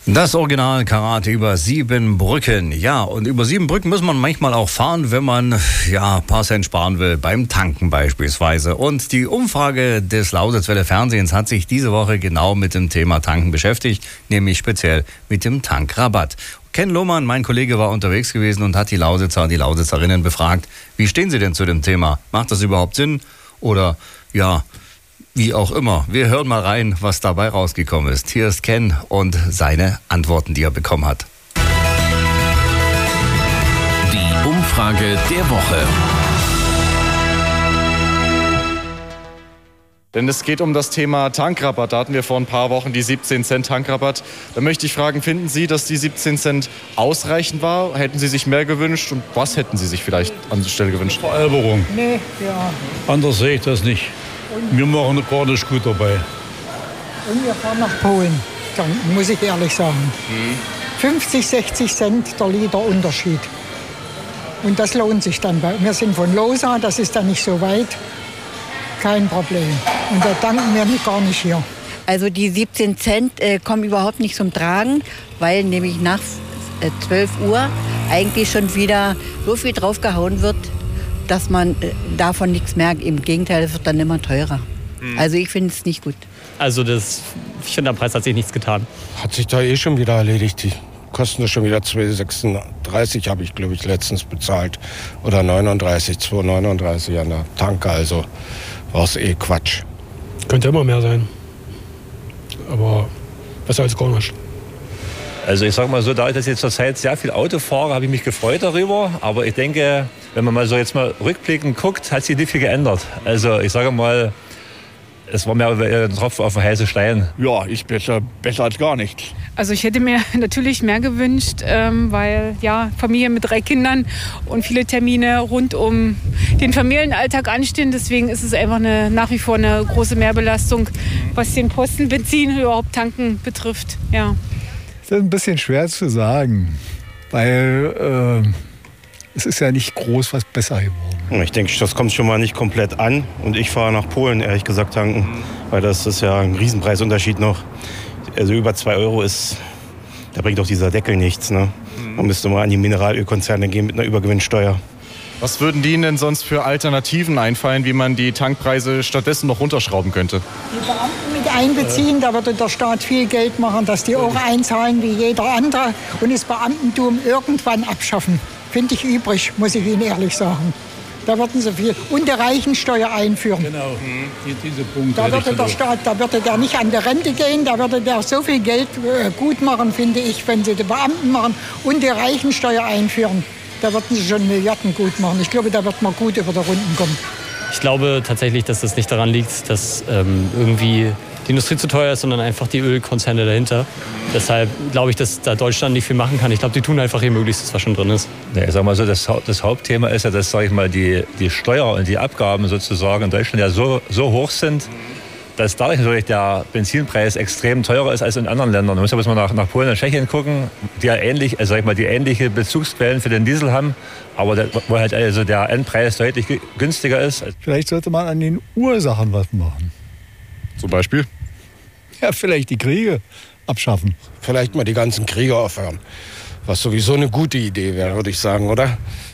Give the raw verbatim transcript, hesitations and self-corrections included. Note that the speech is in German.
Das Original Karate über sieben Brücken. Ja, und über sieben Brücken muss man manchmal auch fahren, wenn man ja ein paar Cent sparen will, beim Tanken beispielsweise. Und die Umfrage des Lausitzwelle Fernsehens hat sich diese Woche genau mit dem Thema Tanken beschäftigt, nämlich speziell mit dem Tankrabatt. Ken Lohmann, mein Kollege, war unterwegs gewesen und hat die Lausitzer, die Lausitzerinnen befragt, wie stehen sie denn zu dem Thema? Macht das überhaupt Sinn? Oder ja, wie auch immer. Wir hören mal rein, was dabei rausgekommen ist. Hier ist Ken und seine Antworten, die er bekommen hat. Die Umfrage der Woche. Denn es geht um das Thema Tankrabatt. Da hatten wir vor ein paar Wochen die siebzehn Cent Tankrabatt. Da möchte ich fragen, finden Sie, dass die siebzehn Cent ausreichend war? Hätten Sie sich mehr gewünscht? Und was hätten Sie sich vielleicht an der Stelle gewünscht? Veralberung. Nee, ja. Anders sehe ich das nicht. Wir machen gar nicht gut dabei. Und wir fahren nach Polen, dann muss ich ehrlich sagen. Mhm. fünfzig, sechzig Cent der Liter Unterschied. Und das lohnt sich dann. Wir sind von Losa, das ist dann nicht so weit. Kein Problem. Und da danken wir nicht gar nicht hier. Also die siebzehn Cent äh, kommen überhaupt nicht zum Tragen, weil nämlich nach äh, zwölf Uhr eigentlich schon wieder so viel draufgehauen wird, dass man äh, davon nichts merkt. Im Gegenteil, es wird dann immer teurer. Mhm. Also ich finde es nicht gut. Also das, ich finde, am Preis hat sich nichts getan. Hat sich da eh schon wieder erledigt. Die kosten ja schon wieder zwei sechsunddreißig habe ich, glaube ich, letztens bezahlt. Oder neununddreißig, zwei neununddreißig an der Tanke. Also war es eh Quatsch. Könnte immer mehr sein. Aber besser als gar nicht. Also ich sage mal so, da ich das jetzt zur Zeit sehr viel Auto fahre, habe ich mich gefreut darüber. Aber ich denke, wenn man mal so jetzt mal rückblickend guckt, hat sich nicht viel geändert. Also ich sage mal, es war mehr ein Tropfen auf den heißen Stein. Ja, ist besser, besser als gar nichts. Also ich hätte mir natürlich mehr gewünscht, ähm, weil ja Familie mit drei Kindern und viele Termine rund um den Familienalltag anstehen. Deswegen ist es einfach eine, nach wie vor eine große Mehrbelastung, was den Posten, Benzin, überhaupt Tanken betrifft. Ja. Das ist ein bisschen schwer zu sagen, weil äh, es ist ja nicht groß was besser geworden. Ich denke, das kommt schon mal nicht komplett an. Und ich fahre nach Polen, ehrlich gesagt, tanken. Weil das ist ja ein Riesenpreisunterschied noch. Also über zwei Euro ist, da bringt doch dieser Deckel nichts. Ne? Man müsste mal an die Mineralölkonzerne gehen mit einer Übergewinnsteuer. Was würden die Ihnen denn sonst für Alternativen einfallen, wie man die Tankpreise stattdessen noch runterschrauben könnte? Die Beamten mit einbeziehen, da würde der Staat viel Geld machen, dass die auch einzahlen wie jeder andere und das Beamtentum irgendwann abschaffen. Finde ich übrig, muss ich Ihnen ehrlich sagen. Da würden sie viel. Und die Reichensteuer einführen. Genau, die, diese Punkte. Da würde der Staat, da würde der nicht an die Rente gehen, da würde der so viel Geld äh, gut machen, finde ich, wenn sie die Beamten machen und die Reichensteuer einführen. Da würden sie schon Milliarden gut machen. Ich glaube, da wird man gut über die Runden kommen. Ich glaube tatsächlich, dass das nicht daran liegt, dass ähm, irgendwie die Industrie zu teuer ist, sondern einfach die Ölkonzerne dahinter. Deshalb glaube ich, dass da Deutschland nicht viel machen kann. Ich glaube, die tun einfach ihr Möglichstes, was schon drin ist. Ja, ich sag mal so, das, das Hauptthema ist ja, dass sag ich mal, die, die Steuer und die Abgaben sozusagen in Deutschland ja so, so hoch sind, dass dadurch natürlich der Benzinpreis extrem teurer ist als in anderen Ländern. Man muss ja mal nach, nach Polen und Tschechien gucken, die ja ähnlich, also sag ich mal, die ähnliche Bezugsquellen für den Diesel haben, aber der, wo halt also der Endpreis deutlich günstiger ist. Vielleicht sollte man an den Ursachen was machen. Zum Beispiel? Ja, vielleicht die Kriege abschaffen. Vielleicht mal die ganzen Kriege aufhören. Was sowieso eine gute Idee wäre, würde ich sagen, oder?